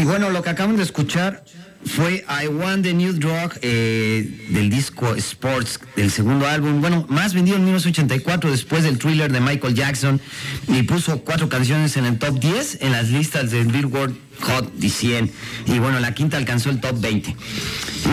bueno, lo que acabamos de escuchar fue I Want the New Drug del disco Sports, del segundo álbum, bueno, más vendido en 1984 después del Thriller de Michael Jackson, y puso 4 canciones en el top 10 en las listas del Billboard Hot 100, y bueno, la quinta alcanzó el top 20.